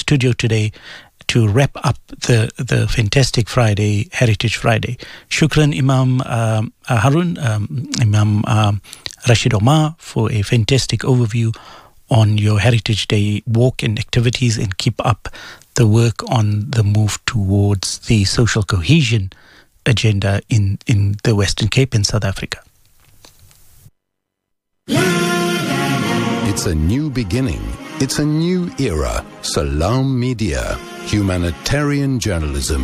studio today to wrap up the fantastic Friday, Heritage Friday. Shukran, Imam Harun, Imam Rashid Omar, for a fantastic overview on your Heritage Day walk and activities, and keep up the work on the move towards the social cohesion agenda in the Western Cape in South Africa. It's a new beginning. It's a new era. Salam Media, humanitarian journalism.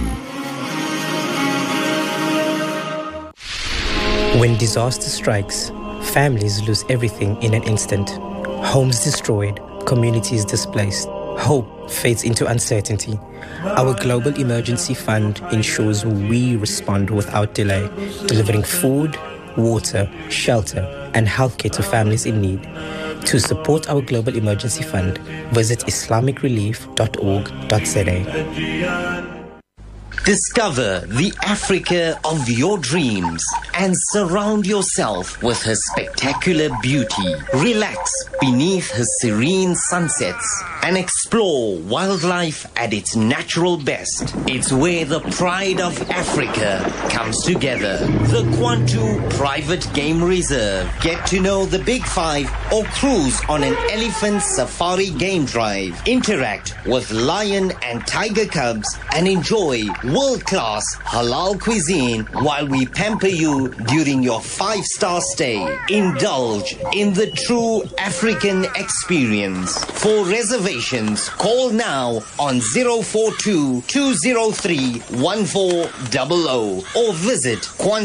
When disaster strikes, families lose everything in an instant. Homes destroyed, communities displaced. Hope fades into uncertainty. Our Global Emergency Fund ensures we respond without delay, delivering food, water, shelter, and healthcare to families in need. To support our Global Emergency Fund, visit islamicrelief.org.za. Discover the Africa of your dreams and surround yourself with her spectacular beauty. Relax beneath her serene sunsets and explore wildlife at its natural best. It's where the pride of Africa comes together. The Kwantu Private Game Reserve. Get to know the Big Five or cruise on an elephant safari game drive. Interact with lion and tiger cubs and enjoy world-class halal cuisine while we pamper you during your 5-star stay. Indulge in the true African experience. For reservations, call now on 042-203-1400 or visit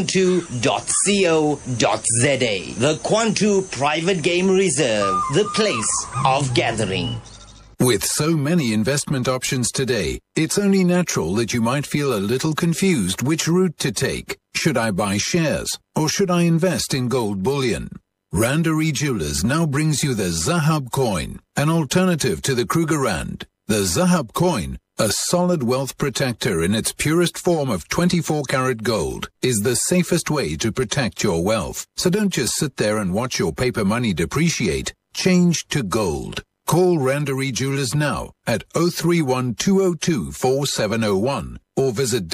kwantu.co.za. The Kwantu Private Game Reserve, the place of gathering. With so many investment options today, it's only natural that you might feel a little confused which route to take. Should I buy shares or should I invest in gold bullion? Randery Jewelers now brings you the Zahab coin, an alternative to the Kruger Rand. The Zahab coin, a solid wealth protector in its purest form of 24-karat gold, is the safest way to protect your wealth. So don't just sit there and watch your paper money depreciate. Change to gold. Call Randery Jewelers now at 031-202-4701 or visit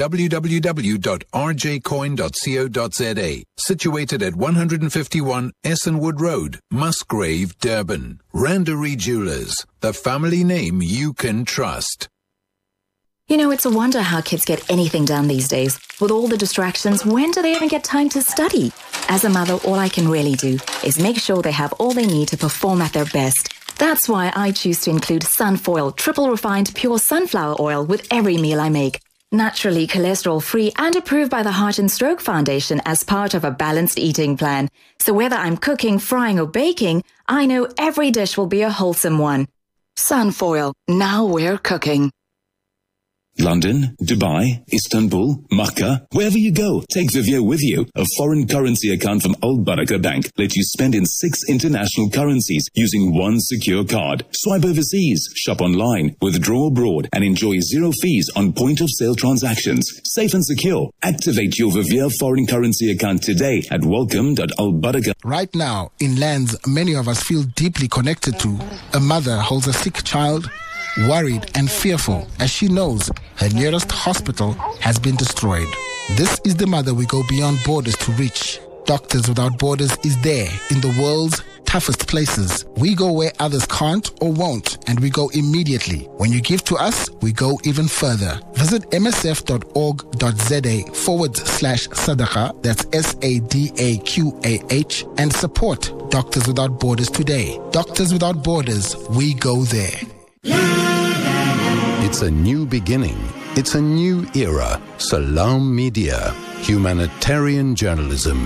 www.rjcoin.co.za, situated at 151 Essenwood Road, Musgrave, Durban. Randery Jewelers, the family name you can trust. You know, it's a wonder how kids get anything done these days. With all the distractions, when do they even get time to study? As a mother, all I can really do is make sure they have all they need to perform at their best. That's why I choose to include Sunfoil triple refined pure sunflower oil with every meal I make. Naturally cholesterol-free and approved by the Heart and Stroke Foundation as part of a balanced eating plan. So whether I'm cooking, frying or baking, I know every dish will be a wholesome one. Sunfoil, now we're cooking. London, Dubai, Istanbul, Makkah, wherever you go, take Vivio with you. A foreign currency account from Old Baraka Bank lets you spend in 6 international currencies using one secure card. Swipe overseas, shop online, withdraw abroad, and enjoy 0 fees on point-of-sale transactions. Safe and secure. Activate your Vivio foreign currency account today at welcome.oldbaraka. Right now, in lands many of us feel deeply connected to, a mother holds a sick child, worried and fearful as she knows her nearest hospital has been destroyed. This is the mother we go beyond borders to reach. Doctors Without Borders is there in the world's toughest places. We go where others can't or won't, and we go immediately. When you give to us, we go even further. Visit msf.org.za/sadaqa, that's SADAQAH, and support Doctors Without Borders today. Doctors Without Borders, we go there. It's a new beginning. It's a new era. Salam Media, humanitarian journalism.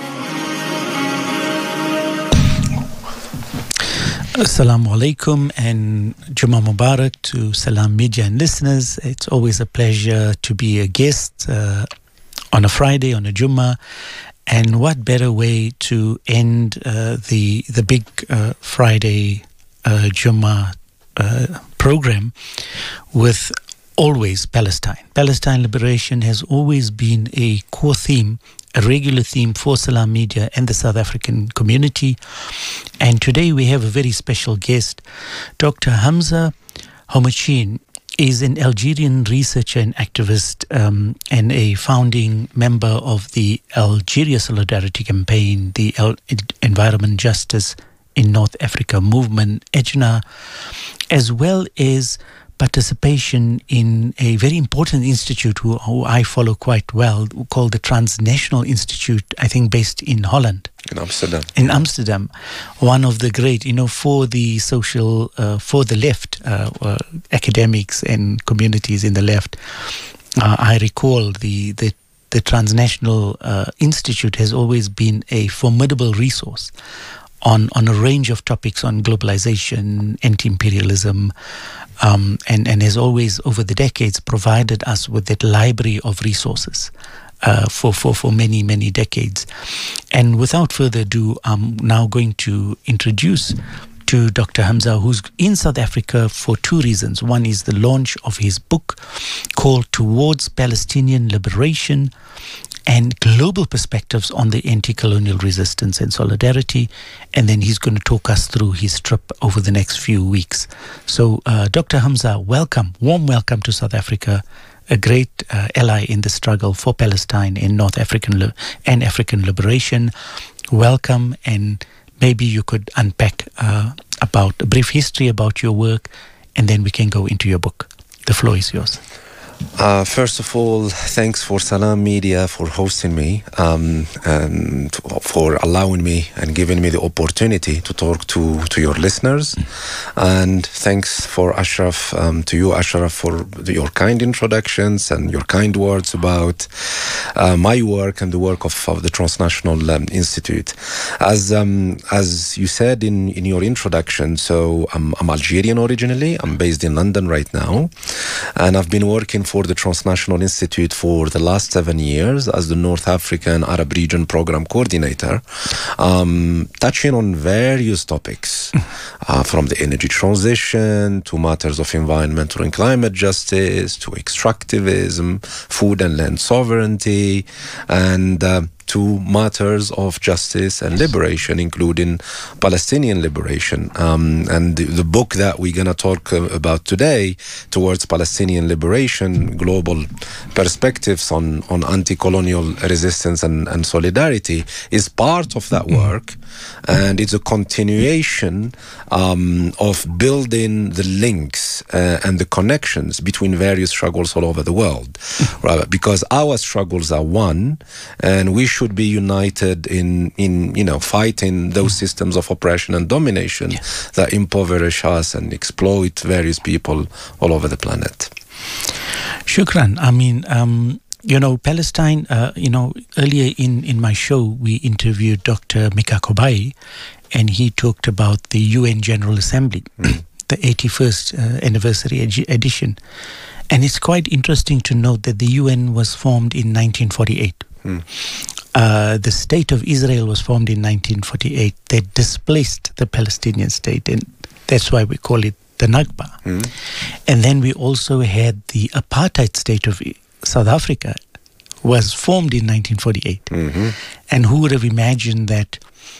Assalamu alaikum and Jummah Mubarak to Salam Media and listeners. It's always a pleasure to be a guest on a Friday, on a Jummah. And what better way to end the big Friday Jummah program with always Palestine. Palestine liberation has always been a core theme, a regular theme for Salam Media and the South African community. And today we have a very special guest, Dr. Hamza Homachin. is an Algerian researcher and activist and a founding member of the Algeria Solidarity Campaign, the Environment Justice in North Africa movement, EJNA, as well as participation in a very important institute who I follow quite well, called the Transnational Institute, I think based in Holland. In Amsterdam. One of the great, for the social, for the left, academics and communities in the left, I recall the Transnational Institute has always been a formidable resource on a range of topics on globalization, anti-imperialism, and has always, over the decades, provided us with that library of resources for many, many decades. And without further ado, I'm now going to introduce to Dr. Hamza, who's in South Africa for two reasons. One is the launch of his book called Towards Palestinian Liberation and Global Perspectives on the Anti-Colonial Resistance and Solidarity. And then he's going to talk us through his trip over the next few weeks. So, Dr. Hamza, welcome, warm welcome to South Africa, a great ally in the struggle for Palestine and North African and African liberation. Welcome, and maybe you could unpack about a brief history about your work, and then we can go into your book. The floor is yours. First of all, thanks for Salam Media for hosting me and for allowing me and giving me the opportunity to talk to your listeners. And thanks for Ashraf, to you, Ashraf, for your kind introductions and your kind words about my work and the work of the Transnational Institute. As you said in your introduction, so I'm Algerian originally. I'm based in London right now, and I've been working for the Transnational Institute for the last 7 years as the North African Arab Region Program Coordinator, touching on various topics, from the energy transition to matters of environmental and climate justice to extractivism, food and land sovereignty, and to matters of justice and liberation, including Palestinian liberation. And the book that we're going to talk about today, Towards Palestinian Liberation, Global Perspectives on Anti-Colonial Resistance and Solidarity, is part of that work. And it's a continuation of building the links and the connections between various struggles all over the world. Right? Because our struggles are one, and we should be united in fighting those systems of oppression and domination that impoverish us and exploit various people all over the planet. Shukran. I mean, Palestine, earlier in my show, we interviewed Dr. Mika Kobai, and he talked about the UN General Assembly, the 81st anniversary edition. And it's quite interesting to note that the UN was formed in 1948. The State of Israel was formed in 1948. They displaced the Palestinian state, and that's why we call it the Nakba. And then we also had the apartheid state of South Africa, was formed in 1948. And who would have imagined that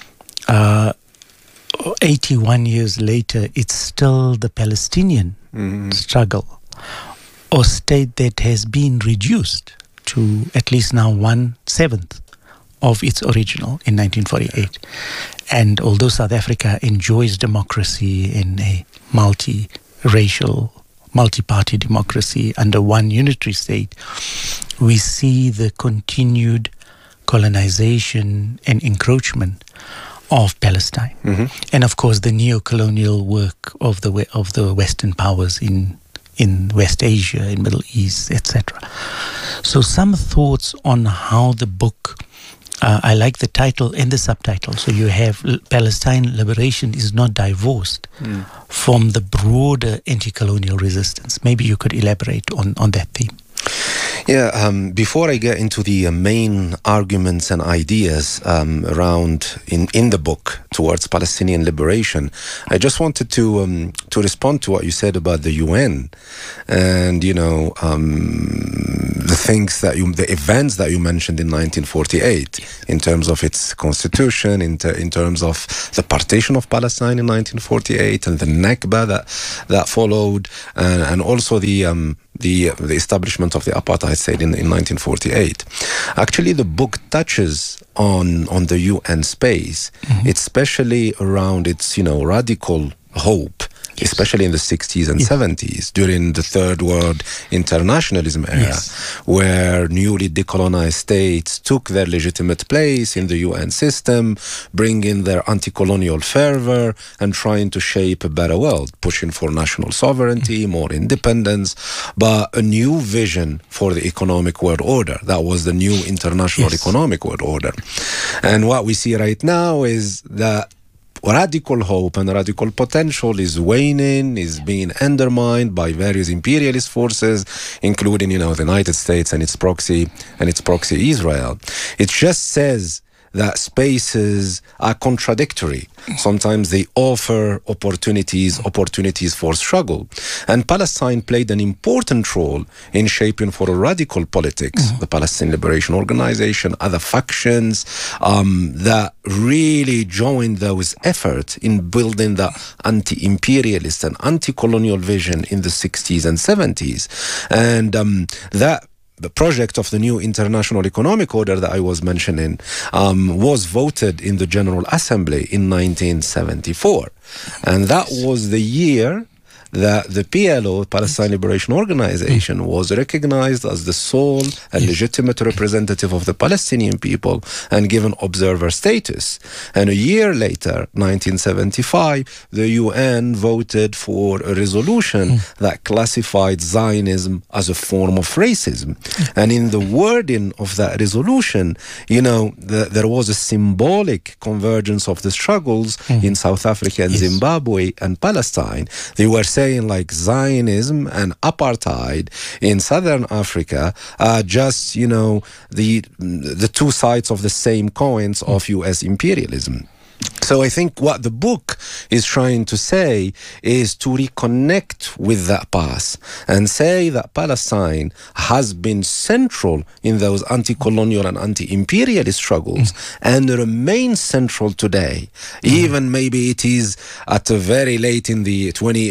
81 years later, it's still the Palestinian struggle or state that has been reduced to at least now 1/7 of its original in 1948. And although South Africa enjoys democracy in a multi-racial, multi-party democracy under one unitary state, we see the continued colonization and encroachment of Palestine. And of course the neo-colonial work of the Western powers in West Asia, in Middle East, etc. So some thoughts on how the book, I like the title and the subtitle. So you have Palestine Liberation is not divorced from the broader anti-colonial resistance. Maybe you could elaborate on that theme. Yeah, before I get into the main arguments and ideas around in the book towards Palestinian liberation, I just wanted to respond to what you said about the UN and, you know, the events that you mentioned in 1948 in terms of its constitution, in terms of the partition of Palestine in 1948 and the Nakba that followed, and also the establishment of the apartheid state in 1948. Actually, the book touches on the UN space, especially around its, you know, radical hope, especially in the 60s and 70s during the Third World internationalism era, where newly decolonized states took their legitimate place in the UN system, bringing their anti-colonial fervor and trying to shape a better world, pushing for national sovereignty, more independence, but a new vision for the economic world order. That was the new international economic world order. And what we see right now is that radical hope and radical potential is waning, is being undermined by various imperialist forces, including, you know, the United States and its proxy Israel. It just says that spaces are contradictory. Sometimes they offer opportunities for struggle. And Palestine played an important role in shaping for a radical politics, the Palestinian Liberation Organization, other factions that really joined those efforts in building the anti-imperialist and anti-colonial vision in the 60s and 70s. And the project of the new international economic order that I was mentioning was voted in the General Assembly in 1974. And that was the year that the PLO, Palestine Liberation Organization, was recognized as the sole and legitimate representative of the Palestinian people and given observer status. And a year later, 1975, the UN voted for a resolution that classified Zionism as a form of racism. And in the wording of that resolution, you know, there was a symbolic convergence of the struggles in South Africa and Zimbabwe and Palestine. They were saying like Zionism and apartheid in Southern Africa are just, you know, the two sides of the same coins of US imperialism. So I think what the book is trying to say is to reconnect with that past and say that Palestine has been central in those anti-colonial and anti-imperialist struggles and remains central today. Even maybe it is at a very late in the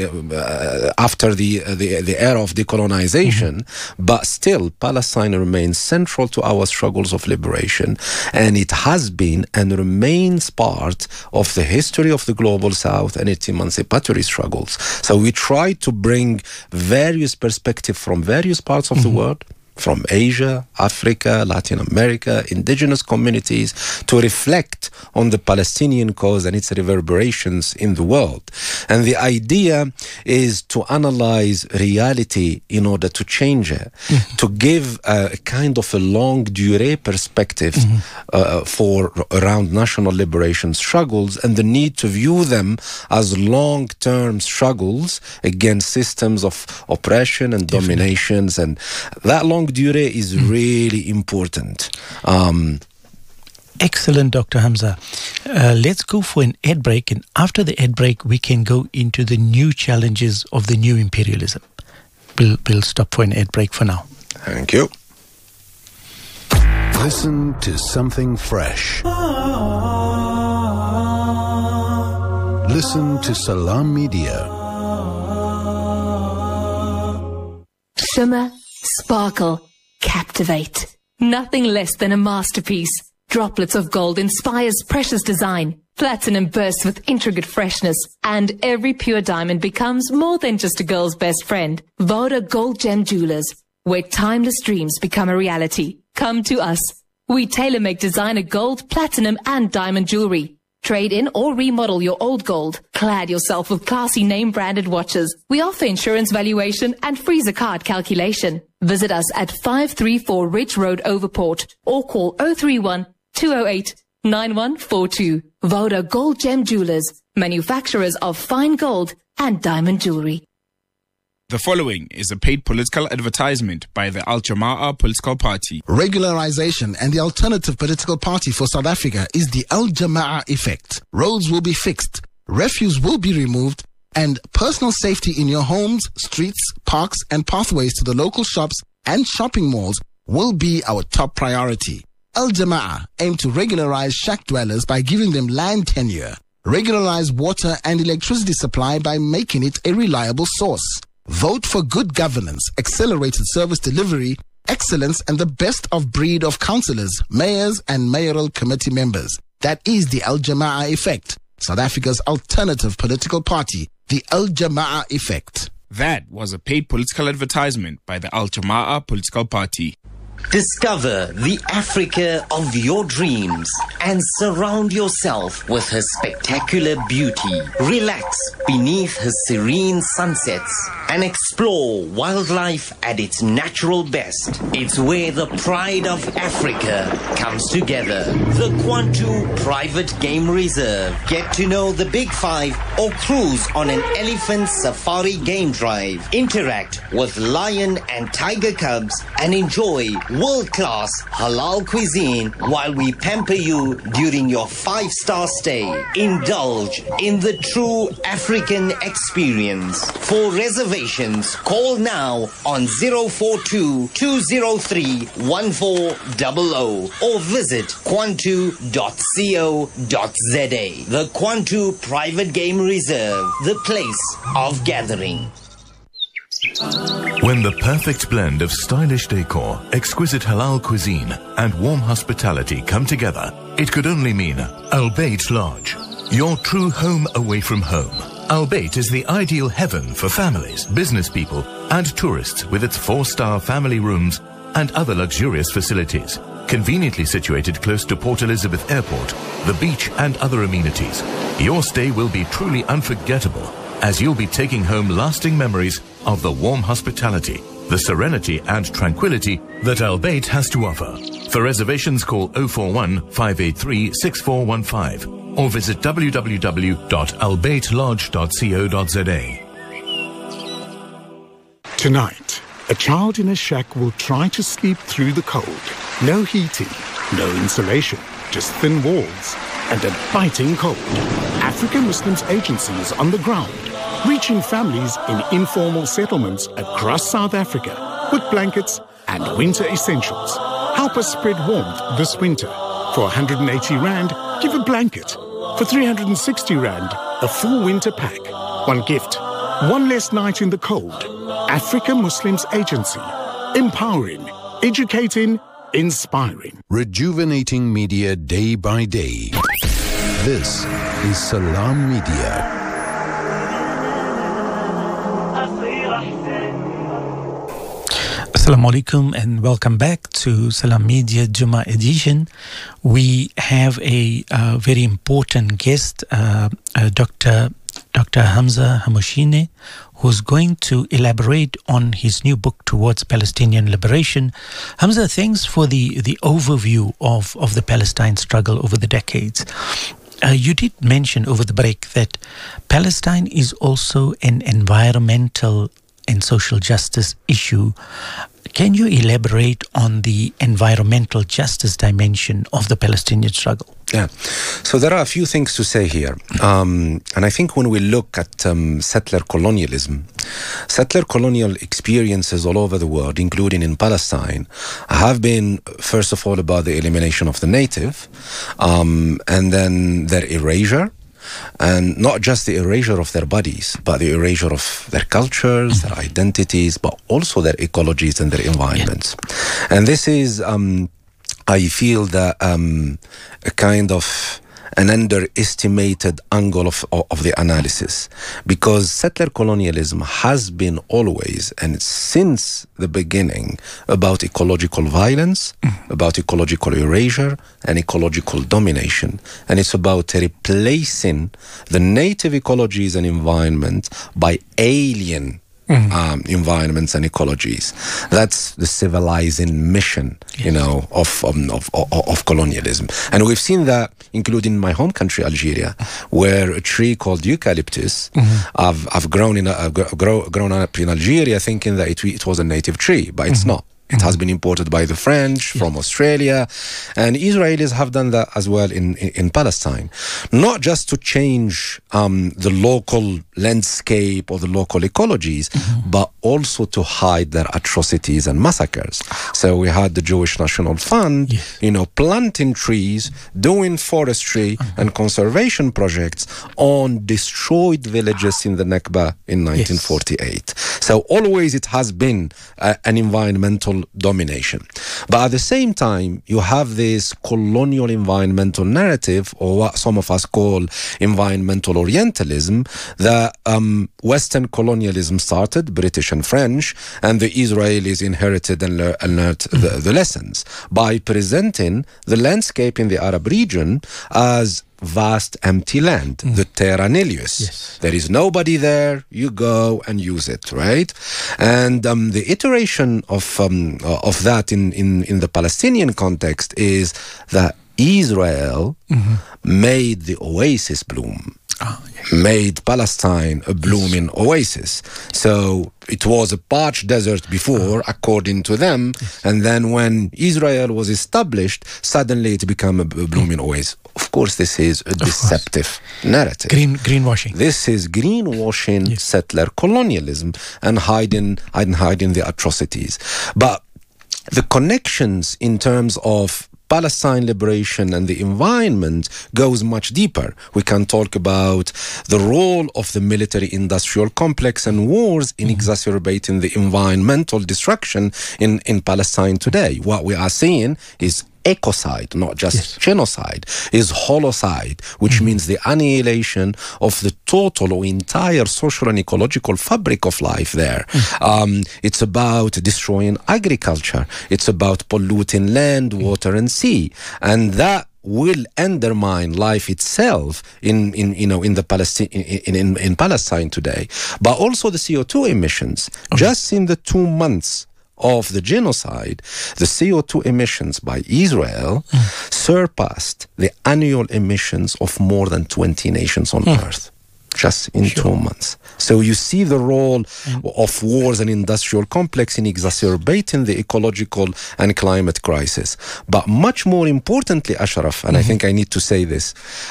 after the era of decolonization, but still Palestine remains central to our struggles of liberation, and it has been and remains part of the history of the global South and its emancipatory struggles. So we try to bring various perspectives from various parts of the world, from Asia, Africa, Latin America, indigenous communities, to reflect on the Palestinian cause and its reverberations in the world. And the idea is to analyze reality in order to change it, to give a kind of a longue durée perspective for around national liberation struggles, and the need to view them as long-term struggles against systems of oppression and dominations. And that long durée is really important. Excellent, Dr. Hamza. Let's go for an ad break, and after the ad break, we can go into the new challenges of the new imperialism. We'll stop for an ad break for now. Thank you. Listen to something fresh. Listen to Salam Media. Shimmer, sparkle, captivate. Nothing less than a masterpiece. Droplets of gold inspires precious design. Platinum bursts with intricate freshness. And every pure diamond becomes more than just a girl's best friend. Voda Gold Gem Jewelers, where timeless dreams become a reality. Come to us. We tailor-make designer gold, platinum, and diamond jewelry. Trade in or remodel your old gold. Clad yourself with classy name-branded watches. We offer insurance valuation and freezer card calculation. Visit us at 534 Ridge Road, Overport, or call 031-208-9142. Voda Gold Gem Jewelers, manufacturers of fine gold and diamond jewelry. The following is a paid political advertisement by the Al Jamaah political party. Regularization and the alternative political party for South Africa is the Al Jamaah effect. Roads will be fixed, refuse will be removed, and personal safety in your homes, streets, parks, and pathways to the local shops and shopping malls will be our top priority. Al Jamaah aim to regularize shack dwellers by giving them land tenure, regularize water and electricity supply by making it a reliable source. Vote for good governance, accelerated service delivery, excellence, and the best of breed of councillors, mayors, and mayoral committee members. That is the Al Jamaah effect. South Africa's alternative political party, the Al Jamaah effect. That was a paid political advertisement by the Al Jamaah political party. Discover the Africa of your dreams and surround yourself with her spectacular beauty. Relax beneath her serene sunsets and explore wildlife at its natural best. It's where the pride of Africa comes together. The Kwantu Private Game Reserve. Get to know the Big Five or cruise on an elephant safari game drive. Interact with lion and tiger cubs and enjoy world-class halal cuisine while we pamper you during your 5-star stay. Indulge in the true African experience. For reservations, call now on 042-203-1400 or visit kwantu.co.za. The Kwantu Private Game Reserve, the place of gathering. When the perfect blend of stylish decor, exquisite halal cuisine, and warm hospitality come together, it could only mean Al Bayt Lodge, your true home away from home. Al Bayt is the ideal heaven for families, business people, and tourists with its 4-star family rooms and other luxurious facilities. Conveniently situated close to Port Elizabeth Airport, the beach, and other amenities, your stay will be truly unforgettable, as you'll be taking home lasting memories of the warm hospitality, the serenity and tranquility that Al Bayt has to offer. For reservations, call 041-583-6415 or visit www.albaytlodge.co.za. Tonight, a child in a shack will try to sleep through the cold. No heating, no insulation, just thin walls and a biting cold. African Muslims Agency is on the ground, reaching families in informal settlements across South Africa with blankets and winter essentials. Help us spread warmth this winter. For 180 Rand, give a blanket. For 360 Rand, a full winter pack. One gift, one less night in the cold. African Muslims Agency. Empowering, educating, inspiring. Rejuvenating media day by day. This is Salam Media. Assalamu alaikum and welcome back to Salam Media Juma edition. We have a very important guest, Dr. Hamza Hamoshine, who's going to elaborate on his new book, Towards Palestinian Liberation. Hamza, thanks for the overview of the Palestine struggle over the decades. You did mention over the break that Palestine is also an environmental and social justice issue. Can you elaborate on the environmental justice dimension of the Palestinian struggle? Yeah, so there are a few things to say here. And I think when we look at settler colonialism, settler colonial experiences all over the world, including in Palestine, have been, first of all, about the elimination of the native, and then their erasure. And not just the erasure of their bodies, but the erasure of their cultures, their identities, but also their ecologies and their environments. Yeah. And this is, I feel that a kind of an underestimated angle of the analysis, because settler colonialism has been always and since the beginning about ecological violence, about ecological erasure and ecological domination, and it's about replacing the native ecologies and environment by alien environments and ecologies. That's the civilizing mission, of colonialism. And we've seen that, including my home country, Algeria, where a tree called eucalyptus, I've grown up in Algeria thinking that it was a native tree, but it's not. It has been imported by the French from Australia, and Israelis have done that as well in Palestine. Not just to change the local landscape or the local ecologies, but also to hide their atrocities and massacres. So we had the Jewish National Fund, planting trees, doing forestry and conservation projects on destroyed villages in the Nakba in 1948. So always it has been an environmental domination. But at the same time, you have this colonial environmental narrative, or what some of us call environmental Orientalism, that Western colonialism started, British and French, and the Israelis inherited and learned the lessons by presenting the landscape in the Arab region as vast empty land, the terra nullius. There is nobody there, you go and use it, right? And the iteration of that in the Palestinian context is that Israel made the oasis bloom. Made Palestine a blooming oasis. So it was a parched desert before, according to them, and then when Israel was established, suddenly it became a blooming oasis. Of course, this is a deceptive narrative. Greenwashing. This is greenwashing settler colonialism and hiding the atrocities. But the connections in terms of Palestine liberation and the environment goes much deeper. We can talk about the role of the military-industrial complex and wars in exacerbating the environmental destruction in Palestine today. What we are seeing is ecocide, not just genocide, is holocide, which means the annihilation of the total or entire social and ecological fabric of life there. It's about destroying agriculture. It's about polluting land, water, and sea. And that will undermine life itself in Palestine today. But also the CO2 emissions. Just in the 2 months of the genocide, the CO2 emissions by Israel surpassed the annual emissions of more than 20 nations on Earth. Just in 2 months. So you see the role of wars and industrial complex in exacerbating the ecological and climate crisis. But much more importantly, Ashraf, and I think I need to say this,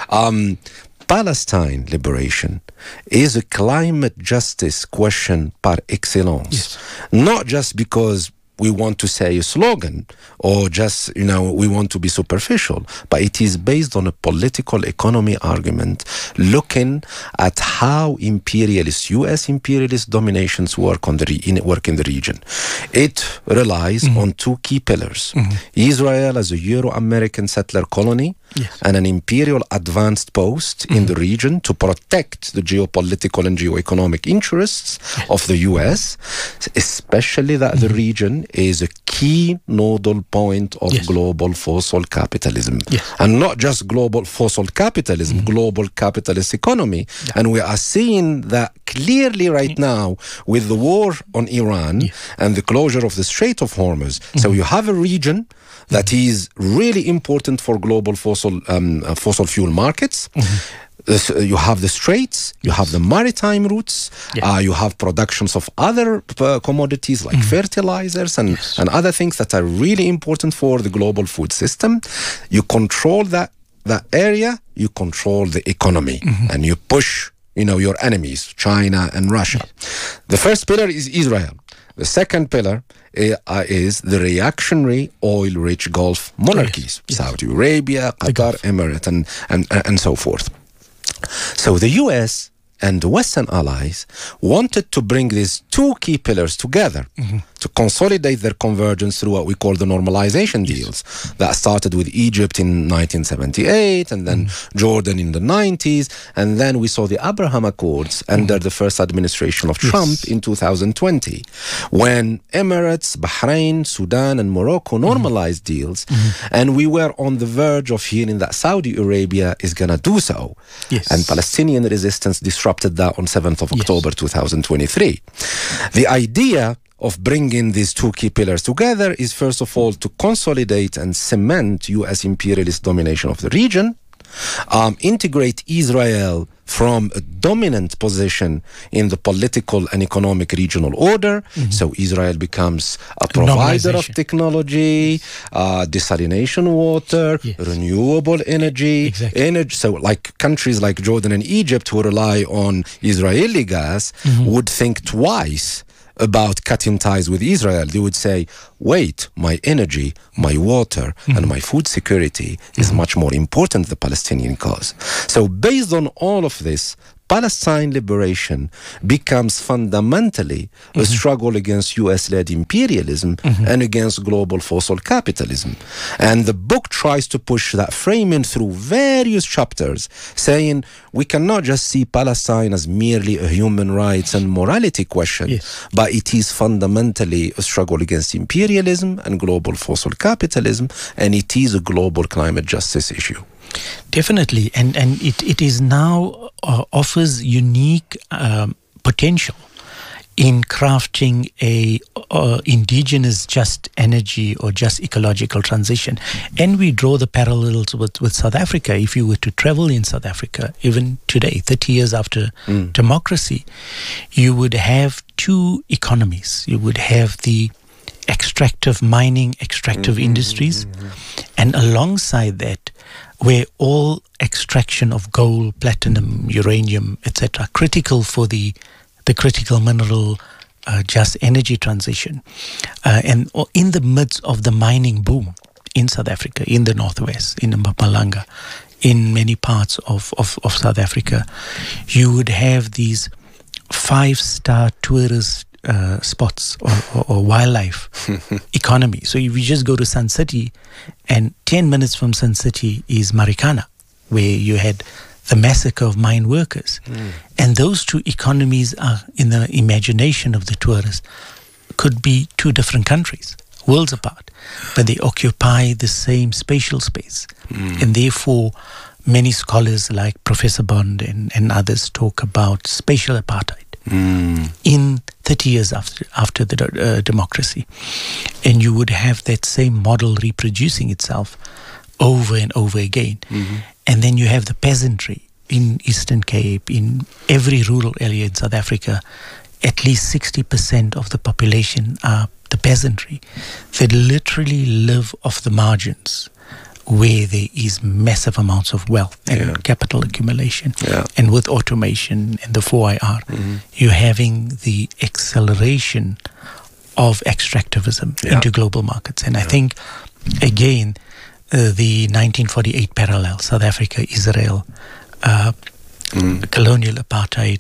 Palestine liberation is a climate justice question par excellence. Not just because we want to say a slogan or just, we want to be superficial, but it is based on a political economy argument looking at how U.S. imperialist dominations work in the region. It relies on 2 key pillars. Israel as a Euro-American settler colony and an imperial advanced post in the region to protect the geopolitical and geoeconomic interests of the U.S., especially that the region is a key nodal point of global fossil capitalism. And not just global fossil capitalism, global capitalist economy. And we are seeing that clearly right now with the war on Iran and the closure of the Strait of Hormuz. So you have a region that is really important for global fossil fuel markets. You have the straits, you have the maritime routes, you have productions of other commodities like fertilizers and other things that are really important for the global food system. You control that area, you control the economy, and you push your enemies, China and Russia. The first pillar is Israel. The second pillar is the reactionary oil-rich Gulf monarchies, Saudi Arabia, Qatar, Emirates, and so forth. So the US and the Western allies wanted to bring these 2 key pillars together to consolidate their convergence through what we call the normalization deals that started with Egypt in 1978 and then Jordan in the 90s, and then we saw the Abraham Accords under the first administration of Trump in 2020 when Emirates, Bahrain, Sudan and Morocco normalized deals, and we were on the verge of hearing that Saudi Arabia is going to do so, and Palestinian resistance disrupted interrupted that on 7th of October 2023. The idea of bringing these two key pillars together is, first of all, to consolidate and cement U.S. imperialist domination of the region, integrate Israel from a dominant position in the political and economic regional order. So Israel becomes a provider of technology, desalination water, renewable energy, So like countries like Jordan and Egypt who rely on Israeli gas would think twice about cutting ties with Israel. They would say, wait, my energy, my water, and my food security is much more important to the Palestinian cause. So based on all of this, Palestine liberation becomes fundamentally a struggle against US-led imperialism and against global fossil capitalism. And the book tries to push that framing through various chapters, saying we cannot just see Palestine as merely a human rights and morality question, but it is fundamentally a struggle against imperialism and global fossil capitalism, and it is a global climate justice issue. Definitely, and it is now offers unique potential in crafting a indigenous just energy or just ecological transition. And we draw the parallels with South Africa. If you were to travel in South Africa, even today, 30 years after democracy, you would have two economies. You would have the extractive mining, extractive industries, and alongside that, where all extraction of gold, platinum, uranium, etc., critical for the critical mineral just energy transition. And in the midst of the mining boom in South Africa, in the Northwest, in Mpumalanga, in many parts of South Africa, you would have these 5-star tourist spots or wildlife economy. So if you just go to Sun City, and 10 minutes from Sun City is Marikana, where you had the massacre of mine workers. And those two economies are, in the imagination of the tourist, could be two different countries, worlds apart, but they occupy the same spatial space. And therefore, many scholars like Professor Bond and others talk about spatial apartheid in 30 years after the democracy. And you would have that same model reproducing itself over and over again. And then you have the peasantry in Eastern Cape, in every rural area in South Africa. At least 60% of the population are the peasantry that literally live off the margins, where there is massive amounts of wealth and capital accumulation. And with automation and the 4IR, you're having the acceleration of extractivism into global markets. And I think, again, the 1948 parallel, South Africa, Israel, colonial apartheid,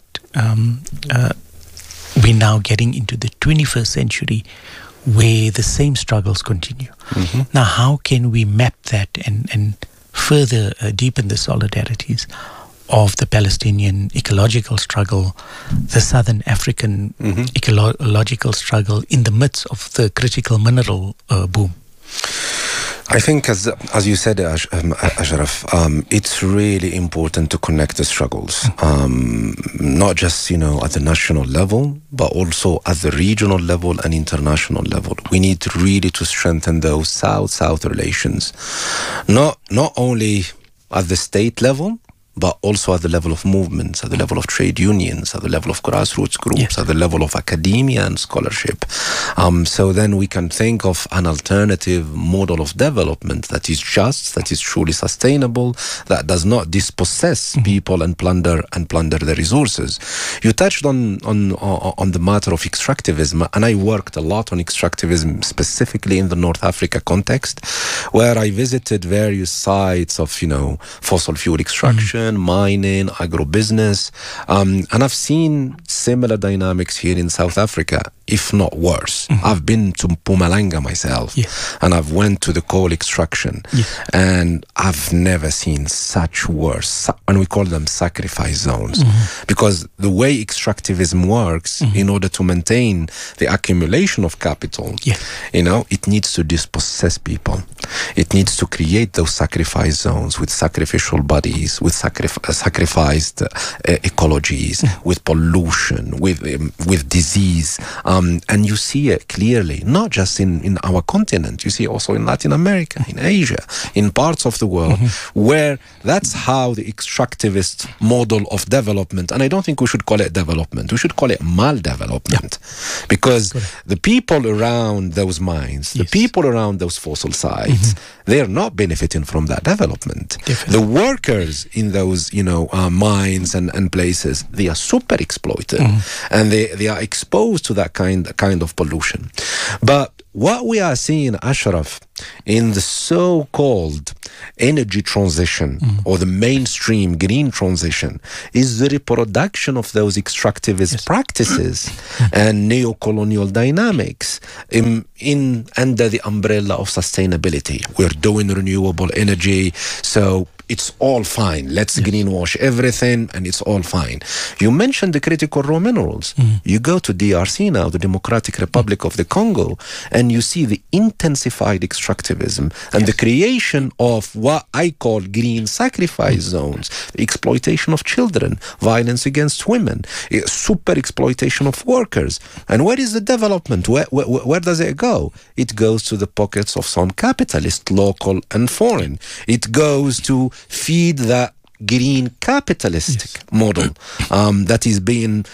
we're now getting into the 21st century where the same struggles continue. Now, how can we map that and further deepen the solidarities of the Palestinian ecological struggle, the Southern African ecological struggle in the midst of the critical mineral boom? I think, as you said, Ashraf, it's really important to connect the struggles, not just, at the national level, but also at the regional level and international level. We need really to strengthen those South-South relations, not only at the state level, but also at the level of movements, at the level of trade unions, at the level of grassroots groups, at the level of academia and scholarship. So then we can think of an alternative model of development that is just, that is truly sustainable, that does not dispossess people and plunder the resources. You touched on the matter of extractivism, and I worked a lot on extractivism, specifically in the North Africa context, where I visited various sites of, fossil fuel extraction, mining, agribusiness, and I've seen similar dynamics here in South Africa. if not worse. I've been to Mpumalanga myself, and I've went to the coal extraction, and I've never seen such worse, and we call them sacrifice zones, because the way extractivism works, in order to maintain the accumulation of capital, it needs to dispossess people. It needs to create those sacrifice zones with sacrificial bodies, with sacrificed ecologies, with pollution, with disease. And you see it clearly, not just in our continent, you see also in Latin America, in Asia, in parts of the world, where that's how the extractivist model of development, and I don't think we should call it development, we should call it maldevelopment, because the people around those mines, the people around those fossil sites, they're not benefiting from that development. The workers in those, mines and places, they are super exploited, and they are exposed to that kind of pollution. But what we are seeing, Ashraf, in the so-called energy transition or the mainstream green transition is the reproduction of those extractivist practices and neo-colonial dynamics under the umbrella of sustainability. We're doing renewable energy, so it's all fine. Let's greenwash everything, and it's all fine. You mentioned the critical raw minerals. You go to DRC now, the Democratic Republic of the Congo, and you see the intensified extractivism and the creation of what I call green sacrifice zones, the exploitation of children, violence against women, super exploitation of workers. And where is the development? Where does it go? It goes to the pockets of some capitalists, local and foreign. It goes to feed that green capitalistic model that is being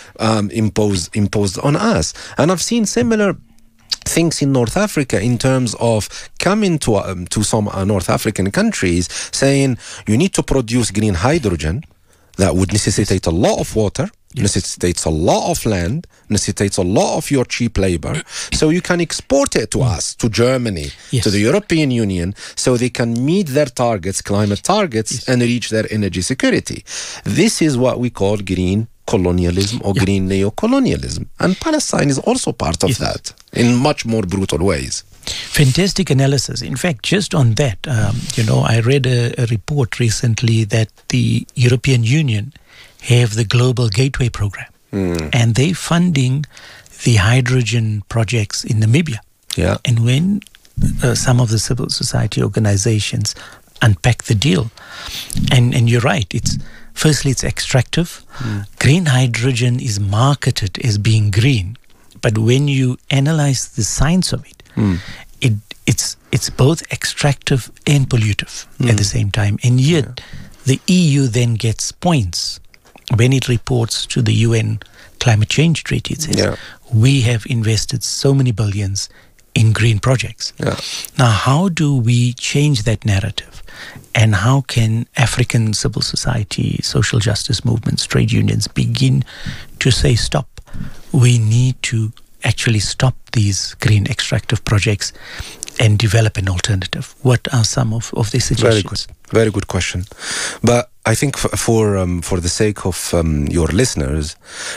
imposed on us. And I've seen similar things in North Africa in terms of coming to some North African countries saying you need to produce green hydrogen that would necessitate a lot of water, necessitates a lot of land, necessitates a lot of your cheap labor, so you can export it to us, to Germany, to the European Union, so they can meet their targets, climate targets, and reach their energy security. This is what we call green colonialism or green neo-colonialism. And Palestine is also part of that in much more brutal ways. Fantastic analysis. In fact, just on that, I read a report recently that the European Union have the Global Gateway Program, and they're funding the hydrogen projects in Namibia. And when some of the civil society organizations unpack the deal, and you're right, firstly it's extractive. Green hydrogen is marketed as being green, but when you analyze the science of it, it's both extractive and pollutive at the same time. And yet the EU then gets points when it reports to the UN Climate Change Treaty. It says, we have invested so many billions in green projects. Now, how do we change that narrative? And how can African civil society, social justice movements, trade unions begin to say, stop, we need to actually stop these green extractive projects and develop an alternative? What are some of these suggestions? Very good question. But I think for the sake of your listeners,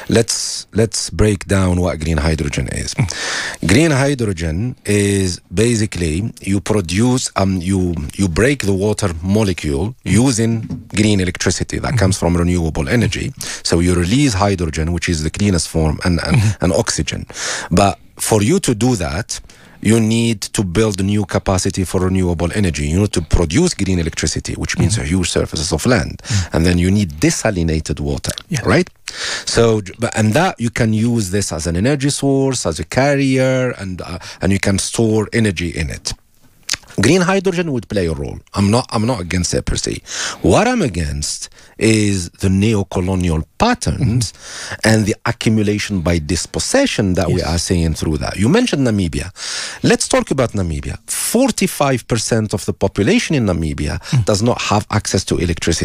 let's break down what green hydrogen is. Green hydrogen is basically you produce you break the water molecule using green electricity that comes from renewable energy. So you release hydrogen, which is the cleanest form, and oxygen. But for you to do that, you need to build new capacity for renewable energy. You need to produce green electricity, which means a huge surfaces of land. And then you need desalinated water, right? So, and that you can use this as an energy source, as a carrier, and you can store energy in it. Green hydrogen would play a role. I'm not against it per se. What I'm against is the neo-colonial patterns and the accumulation by dispossession that we are seeing through that. You mentioned Namibia. Let's talk about Namibia. 45% of the population in Namibia does not have access to electricity.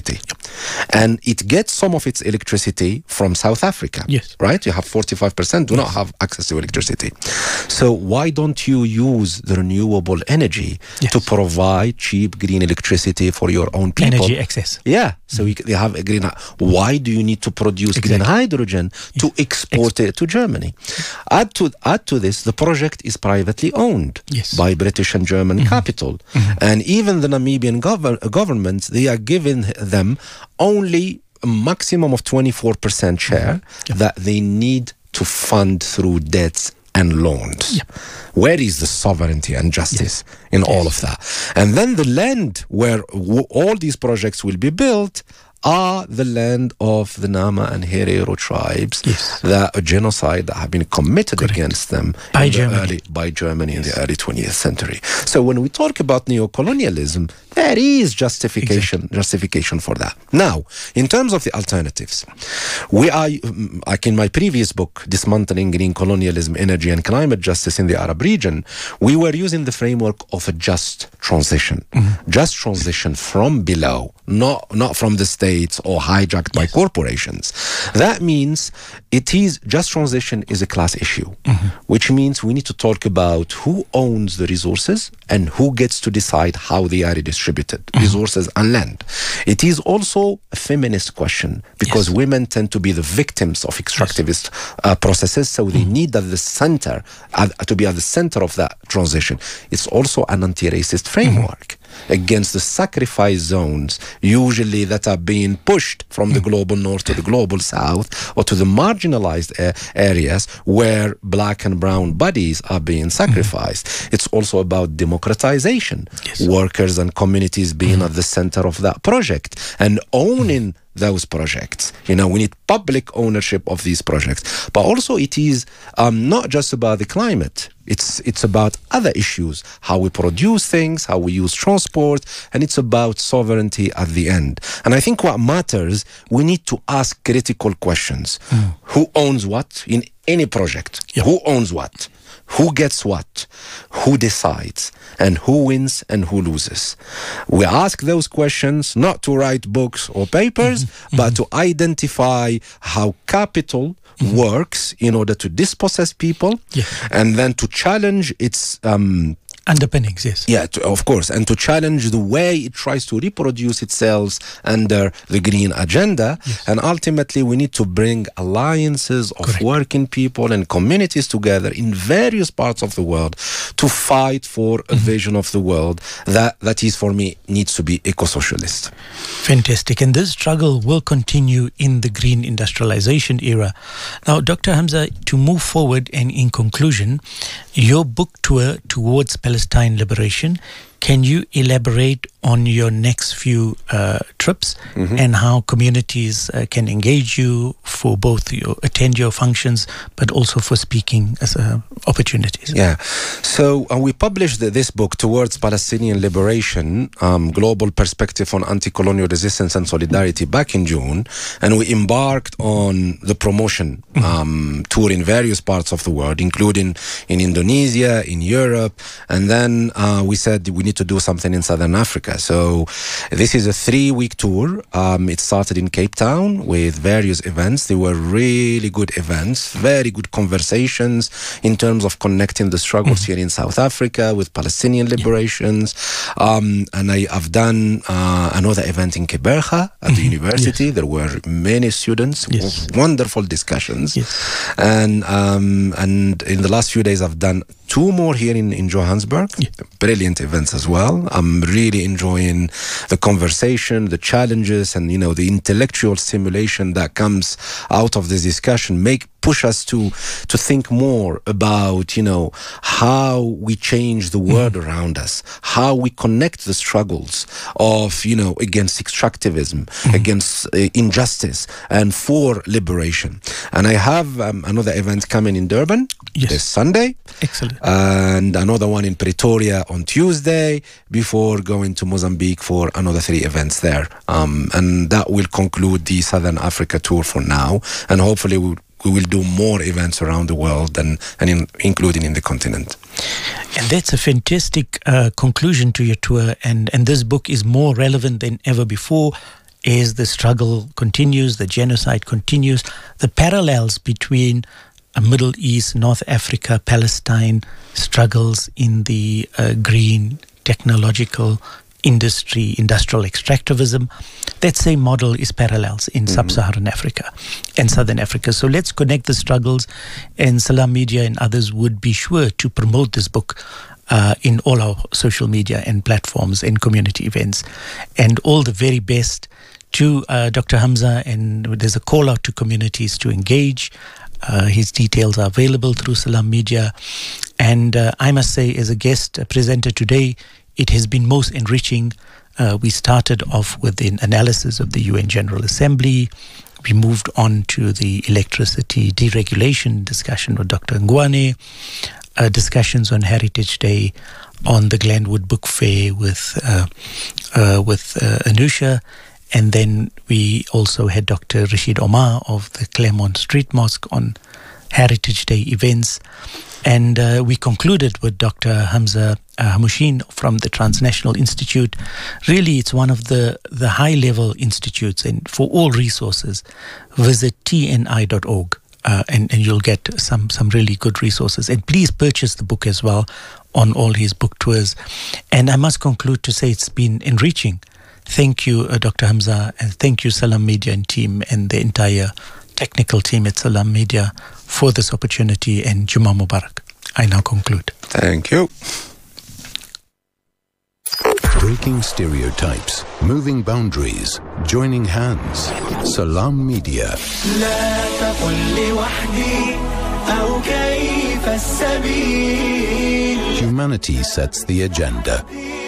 And it gets some of its electricity from South Africa. Yes. Right? You have 45% do not have access to electricity. So why don't you use the renewable energy to provide cheap green electricity for your own people? Energy access. Yeah. So they have a green. Why do you need to produce green hydrogen to export it to Germany? Add to this, the project is privately owned by British and German capital. And even the Namibian government, they are giving them only a maximum of 24% share that they need to fund through debts and loans. Where is the sovereignty and justice in all of that? And then the land where all these projects will be built are the land of the Nama and Herero tribes, that a genocide that have been committed against them by Germany in the early 20th century. So when we talk about neocolonialism, there is justification for that. Now, in terms of the alternatives, we are, like in my previous book, Dismantling Green Colonialism, Energy and Climate Justice in the Arab Region, we were using the framework of a just transition. Just transition from below, not from the state or hijacked by corporations. That means just transition is a class issue, which means we need to talk about who owns the resources and who gets to decide how they are redistributed, resources and land. It is also a feminist question because women tend to be the victims of extractivist processes, so they need at the center to be at the center of that transition. It's also an anti-racist framework against the sacrifice zones, usually that are being pushed from the global north to the global south, or to the marginalized areas where black and brown bodies are being sacrificed. It's also about democratization, workers and communities being at the center of that project and owning those projects. We need public ownership of these projects. But also it is not just about the climate. It's about other issues, how we produce things, how we use transport, and it's about sovereignty at the end. And I think what matters, we need to ask critical questions. Who owns what in any project? Who owns what? Who gets what? Who decides? And who wins and who loses? We ask those questions not to write books or papers, but to identify how capital works in order to dispossess people, and then to challenge its underpinnings, of course, and to challenge the way it tries to reproduce itself under the green agenda. And ultimately we need to bring alliances of working people and communities together in various parts of the world to fight for a vision of the world that is, for me, needs to be eco-socialist. Fantastic. And this struggle will continue in the green industrialization era. Now, Dr. Hamza, to move forward and in conclusion, your book tour towards Palestine liberation, can you elaborate on your next few trips and how communities can engage you for both attend your functions, but also for speaking as opportunities? So we published this book, Towards Palestinian Liberation, Global Perspective on Anti-Colonial Resistance and Solidarity, back in June, and we embarked on the promotion tour in various parts of the world, including in Indonesia, in Europe, and then we said we need to do something in Southern Africa. So this is a 3-week tour. It started in Cape Town with various events. They were really good events, very good conversations in terms of connecting the struggles here in South Africa with Palestinian liberations. And I've done another event in Keberga at the university. There were many students, wonderful discussions. And in the last few days, I've done 2 more here in Johannesburg. Brilliant events as well. I'm really enjoying the conversation, the challenges, and the intellectual stimulation that comes out of this discussion push us to think more about how we change the world around us, how we connect the struggles of against extractivism, against injustice, and for liberation. And I have another event coming in Durban this Sunday. Excellent. And another one in Pretoria on Tuesday, before going to Mozambique for another 3 events there. And that will conclude the Southern Africa tour for now. And hopefully we will do more events around the world including in the continent. And that's a fantastic conclusion to your tour. And this book is more relevant than ever before. as the struggle continues, the genocide continues, the parallels between Middle East, North Africa, Palestine struggles in the green technological industry, industrial extractivism. That same model is parallels in sub-Saharan Africa and Southern Africa. So let's connect the struggles, and Salam Media and others would be sure to promote this book in all our social media and platforms and community events. And all the very best to Dr. Hamza, and there's a call out to communities to engage. His details are available through Salam Media. And I must say, as a guest presenter today, it has been most enriching. We started off with an analysis of the UN General Assembly. We moved on to the electricity deregulation discussion with Dr. Ngwane, discussions on Heritage Day, on the Glenwood Book Fair with Anusha. And then we also had Dr. Rashid Omar of the Claremont Street Mosque on Heritage Day events. And we concluded with Dr. Hamza Hamouchine from the Transnational Institute. Really, it's one of the high-level institutes, and for all resources, visit tni.org. And you'll get some really good resources. And please purchase the book as well on all his book tours. And I must conclude to say it's been enriching. Thank you, Dr. Hamza, and thank you, Salam Media and team, and the entire technical team at Salam Media for this opportunity, and Jummah Mubarak. I now conclude. Thank you. Breaking stereotypes, moving boundaries, joining hands. Salam Media. Humanity sets the agenda.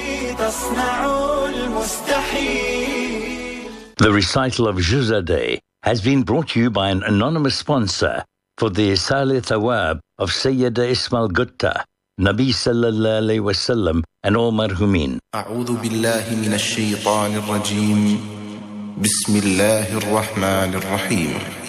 The recital of Juzadeh has been brought to you by an anonymous sponsor for the Salih Thawab of Sayyida Ismail Gutta, Nabi Sallallahu Alaihi Wasallam, and all marhumin. أعوذ بالله من الشيطان الرجيم. بسم الله الرحمن الرحيم.